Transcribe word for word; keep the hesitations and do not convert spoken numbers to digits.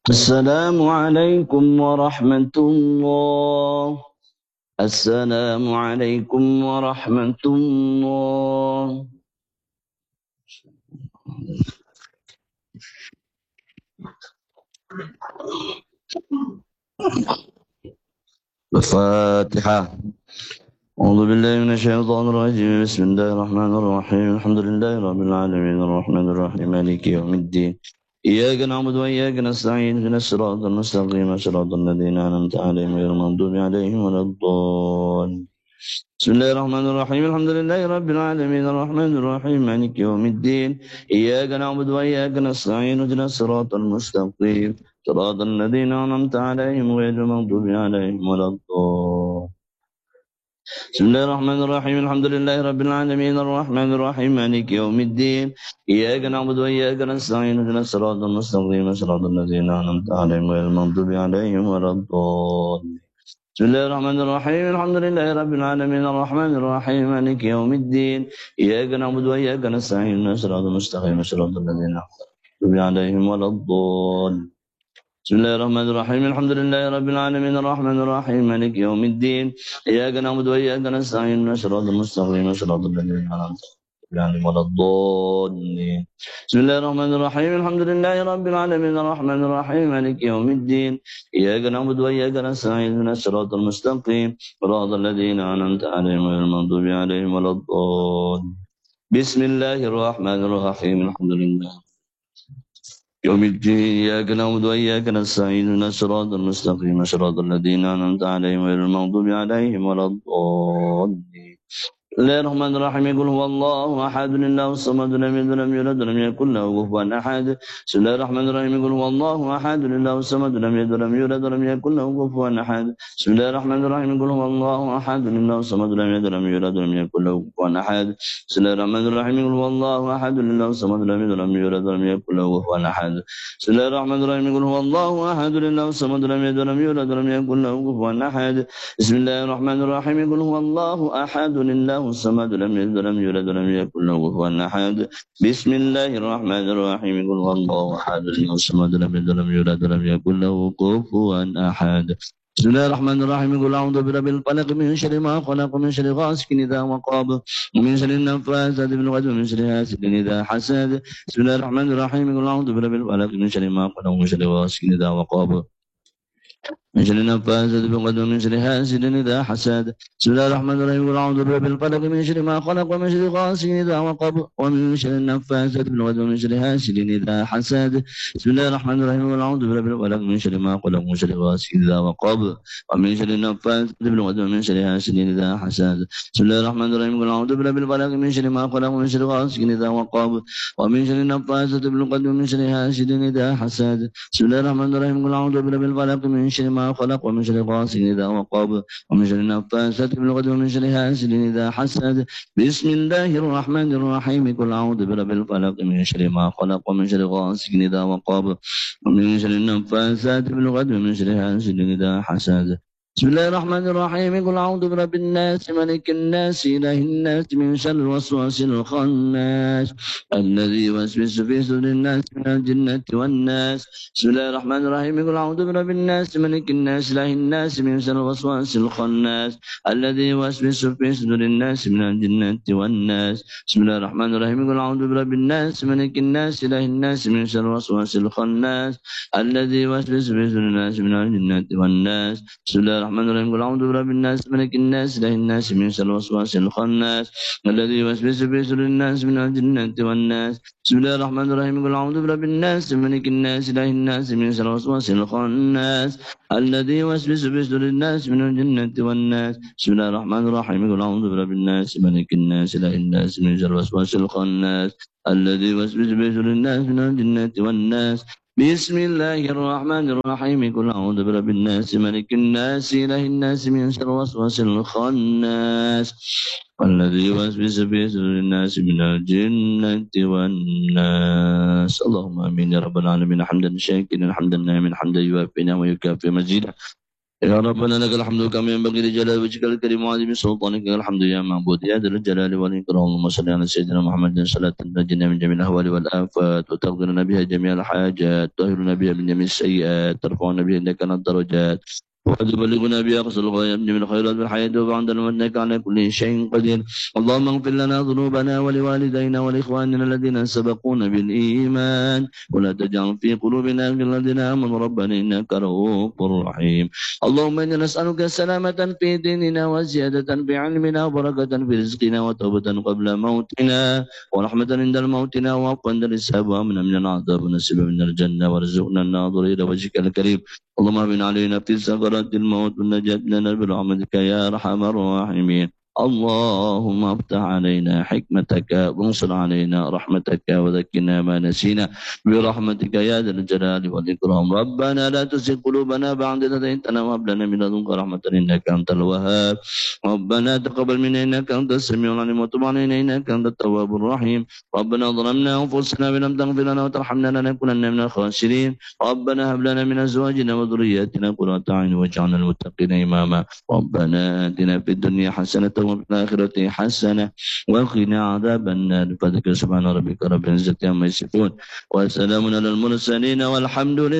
السلام عليكم ورحمة الله. السلام عليكم ورحمة الله. الفاتحة. أعوذ بالله من الشيطان الرجيم. بسم الله الرحمن الرحيم. الحمد لله رب العالمين الرحمن الرحيم مالك يوم الدين. إياك نعبد وإياك نستعين اهدنا الصراط المستقيم صراط الذين أنعمت عليهم غير المغضوب عليهم ولا الضالين. بسم الله الرحمن الرحيم. الحمد لله رب العالمين الرحمن الرحيم مالك يوم الدين. إياك نعبد وإياك نستعين اهدنا الصراط المستقيم صراط الذين أنعمت عليهم غير المغضوب عليهم ولا الضالين. بسم الله الرحمن الرحيم. الحمد لله رب العالمين الرحمن الرحيم مالك يوم الدين. إياك نعبد وإياك نستعين اهدنا الصراط المستقيم صراط الذين أنعمت عليهم غير المغضوب عليهم ولا الضالين. بسم الله الرحمن الرحيم. الحمد لله رب العالمين الرحمن الرحيم مالك يوم الدين. إياك نعبد وإياك نستعين اهدنا الصراط المستقيم صراط الذين أنعمت عليهم ولا الضالين. بسم الله الرحمن الرحيم. الحمد لله رب العالمين الرحمن الرحيم مالك يوم الدين. إياك نعبد وإياك نستعين اهدنا الصراط المستقيم صراط الذين أنعمت عليهم ولا الضالين. بسم الله الرحمن الرحيم. الحمد لله رب العالمين الرحمن الرحيم مالك يوم الدين. إياك نعبد وإياك نستعين اهدنا الصراط المستقيم صراط الذين أنعمت عليهم غير المغضوب عليهم ولا الضالين. بسم الله الرحمن الرحيم. الحمد لله يوم الدين. إياك نعبد وإياك نستعين اهدنا الصراط المستقيم صراط الذين أنعمت عليهم غير المغضوب عليهم ولا الضالين. بسم الله الرحمن الرحيم. يقول هو الله أحد الله الصمد لم يلد ولم يولد ولم يكن له كفوا أحد. بسم الله الرحمن الرحيم. يقول هو الله أحد الله الصمد لم يلد ولم يولد ولم يكن له كفوا أحد. بسم الله الرحمن الرحيم. يقول هو الله أحد الله الصمد لم يلد ولم يولد ولم يكن له كفوا أحد. بسم الله الرحمن الرحيم. يقول هو الله أحد الله الصمد لم يلد ولم يولد ولم يكن له كفوا أحد. بسم الله الرحمن الرحيم. يقول هو الله أحد الله الصمد لم يلد ولم يولد ولم يكن له كفوا أحد. بسم الله الرحمن الرحيم. يقول هو الله أحد الله الصمد لم يلد ولم يولد ولم يكن له كفوا أحد. بسم الله الرحمن الرحيم. يقول هو الله أحد الله الصمد لم يلد ولم يولد ولم يكن له كفوا أحد. بسم الله الرحمن الرحيم. يقول أعوذ برب الفلق من شر ما خلق ومن شر غاسق إذا وقب ومن شر النفاثات في العقد ومن شر حاسد إذا حسد. بسم الله الرحمن الرحيم. يقول أعوذ برب الفلق من شر ما خلق ومن شر غاسق إذا وقب من شر النفاثات في العقد ومن شر حاسد إذا حسد. بسم الله الرحمن الرحيم. يقول أعوذ برب الفلق من شر ما خلق ومن شر غاسق إذا وقب ومن شر النفاثات في العقد ومن شر حاسد إذا حسد. بسم الله الرحمن الرحيم. يقول أعوذ برب الفلق من شر ما خلق ومن شر غاسق إذا وقب ومن شر النفاثات في العقد ومن شر حاسد إذا حسد. بسم الله الرحمن الرحيم. يقول أعوذ برب الفلق من شر ما خلق ومن شر غاسق إذا وقب ومن شر النفاثات في العقد ومن شر حاسد إذا حسد. بسم الله الرحمن الرحيم. يقول أعوذ برب الفلق من شر ما خلق ومن شر غاسق إذا وقب ومن شر النفاثات في العقد ومن شر حاسد إذا حسد. بسم الله الرحمن الرحيم. قل أعوذ برب الفلق من شر ما خلق ومن شر غاسق إذا وقب ومن شر النفاثات في العقد ومن شر حاسد إذا حسد. بسم الله الرحمن الرحيم. قل أعوذ برب الناس ملك الناس إله الناس من شر الوسواس الخناس الذي يوسوس في صدور الناس من الجنة والناس. بسم الله الرحمن الرحيم. قل أعوذ برب الناس ملك الناس إله الناس من شر الوسواس الخناس الذي يوسوس في صدور الناس من الجنة والناس. بسم الله الرحمن الرحيم. قل أعوذ برب الناس ملك الناس إله الناس من شر الوسواس الخناس الذي يوسوس في صدور الناس من الجنة والناس. بسم الله الرحمن الرحيم. قل أعوذ برب الناس ملك الناس إله الناس من شر الوسواس الخناس الذي يوسوس في صدور الناس من الجنة والناس. بسم الله الرحمن الرحيم. قل أعوذ برب الناس ملك الناس إله الناس من شر الوسواس الخناس الذي يوسوس في صدور الناس من الجنة والناس. بسم الله الرحمن الرحيم. قل أعوذ برب الناس ملك الناس إله الناس من شر الوسواس الخناس الذي يوسوس في صدور الناس من الجنة والناس. بسم الله الرحمن الرحيم. قل أعوذ برب الناس ملك الناس إله الناس من شر الوسواس الخناس الذي يوسوس في صدور الناس من الجنة والناس. اللهم آمين يا رب العالمين. حمدا شاكرا حمدا ناعما حمدا يوافي نعمه ويكافئ مزيدا. يا ربنا لك الحمد كما ينبغي لجلال وجهك الكريم وعظيم سلطانك. لك الحمد يا معبود يا ذا الجلال والإكرام. اللهم صل على سيدنا محمد صلاة تنجينا من جميع الأهوال والآفات وتغفر لنا بها جميع الحاجات، تطهرنا بها من جميع السيئات، ترفعنا بها إنك على الدرجات، وتبلغنا بها أقصى الغايات من الخيرات في الحياة وبعد الموت إنك على كل شيء قدير. اللهم اغفر لنا ذنوبنا ولوالدينا ولإخواننا الذين سبقونا بالإيمان، ولا تجعل في قلوبنا غلا للذين آمنوا ربنا إنك رؤوف رحيم. اللهم إنا نسألك سلامة في ديننا وزيادة في علمنا وبركة في رزقنا وتوبة قبل موتنا ورحمة عند الموتنا وعفوا عند الحساب وأمنا من العذاب ونسيبا من الجنة وارزقنا الناظر إلى وجهك الكريم. اللهم أمن علينا في سكرات الموت والنجاة لنا برحمتك يا أرحم الراحمين. اللهم افتح علينا حكمتك وانصر علينا رحمتك وذكرنا ما نسينا برحمتك يا ذا الجلال والإكرام. ربنا لا تزغ قلوبنا بعد إذ هديتنا وهب لنا من لدنك رحمة إنك أنت الوهاب. ربنا تقبل منا إنك أنت السميع العليم وتب علينا إنك أنت التواب الرحيم. ربنا ظلمنا أنفسنا وإن لم تغفر لنا وترحمنا لنكونن من الخاسرين. ربنا هب لنا من أزواجنا وذرياتنا قرة أعين واجعلنا للمتقين إماما. ربنا آتنا في الدنيا حسنة وفي الآخرة حسنة وقنا عذاب النار. فذكر سبحان ربك رب العزة عما يصفون وسلام على المرسلين والحمد لله.